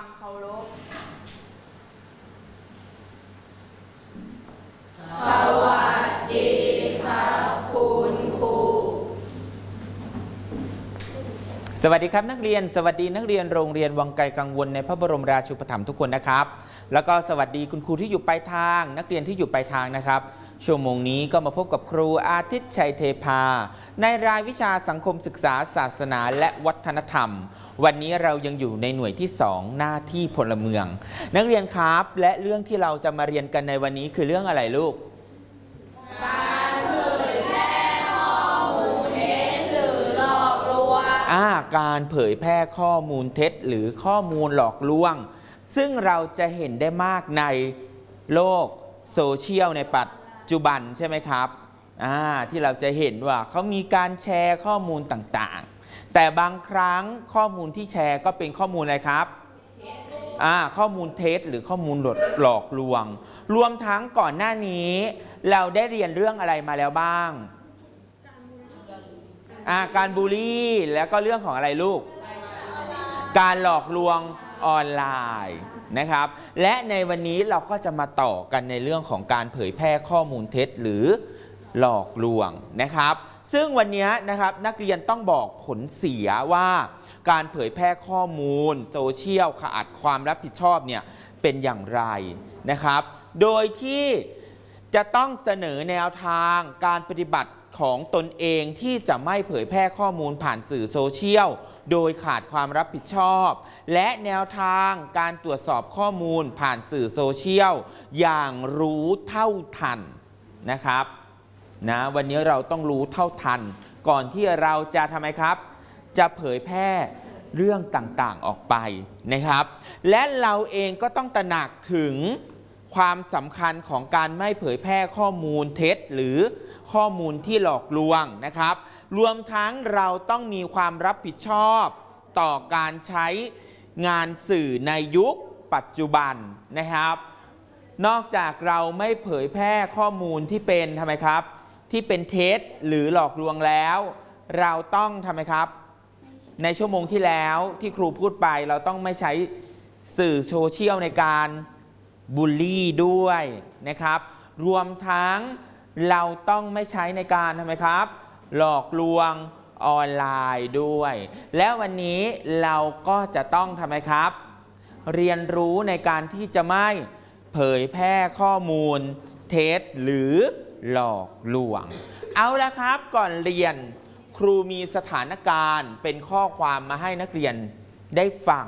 ความเคารพสวัสดีครับคุณครูสวัสดีครับนักเรียนสวัสดีนักเรียนโรงเรียนวังไกลกังวลในพระบรมราชูปถัมภ์ทุกคนนะครับแล้วก็สวัสดีคุณครูที่อยู่ปลายทางนักเรียนที่อยู่ปลายทางนะครับชั่วโมงนี้ก็มาพบกับครูอาทิตย์ชัยเทพาในรายวิชาสังคมศึกษาศาสนาและวัฒนธรรมวันนี้เรายังอยู่ในหน่วยที่2หน้าที่พลเมืองนักเรียนครับและเรื่องที่เราจะมาเรียนกันในวันนี้คือเรื่องอะไรลูกการเผยแพร่ข้อมูลเท็จหรือหลอกลวงการเผยแพร่ข้อมูลเท็จหรือข้อมูลหลอกลวงซึ่งเราจะเห็นได้มากในโลกโซเชียลในปัจจุบันใช่ไหมครับที่เราจะเห็นว่าเขามีการแชร์ข้อมูลต่างๆแต่บางครั้งข้อมูลที่แชร์ก็เป็นข้อมูลอะไรครับข้อมูลเท็จหรือข้อมูลหลอกลวงรวมทั้งก่อนหน้านี้เราได้เรียนเรื่องอะไรมาแล้วบ้างการบูลลี่แล้วก็เรื่องของอะไรลูกการหลอกลวงออนไลน์นะครับและในวันนี้เราก็จะมาต่อกันในเรื่องของการเผยแพร่ข้อมูลเท็จหรือหลอกลวงนะครับซึ่งวันนี้นะครับนักเรียนต้องบอกผลเสียว่าการเผยแพร่ข้อมูลโซเชียลขาดความรับผิดชอบเนี่ยเป็นอย่างไรนะครับโดยที่จะต้องเสนอแนวทางการปฏิบัติของตนเองที่จะไม่เผยแพร่ข้อมูลผ่านสื่อโซเชียลโดยขาดความรับผิดชอบและแนวทางการตรวจสอบข้อมูลผ่านสื่อโซเชียลอย่างรู้เท่าทันนะครับวันนี้เราต้องรู้เท่าทันก่อนที่เราจะทำไมครับจะเผยแพร่เรื่องต่างๆออกไปนะครับและเราเองก็ต้องตระหนักถึงความสำคัญของการไม่เผยแพร่ข้อมูลเท็จหรือข้อมูลที่หลอกลวงนะครับรวมทั้งเราต้องมีความรับผิดชอบต่อการใช้งานสื่อในยุคปัจจุบันนะครับนอกจากเราไม่เผยแพร่ข้อมูลที่เป็นทำไมครับที่เป็นเท็จหรือหลอกลวงแล้วเราต้องทำไมครับในชั่วโมงที่แล้วที่ครูพูดไปเราต้องไม่ใช้สื่อโซเชียลในการบูลลี่ด้วยนะครับรวมทั้งเราต้องไม่ใช้ในการทำไมครับหลอกลวงออนไลน์ด้วยแล้ววันนี้เราก็จะต้องทำไมครับเรียนรู้ในการที่จะไม่เผยแพร่ข้อมูลเท็จหรือหลอกลวงเอาละครับก่อนเรียนครูมีสถานการณ์เป็นข้อความมาให้นักเรียนได้ฟัง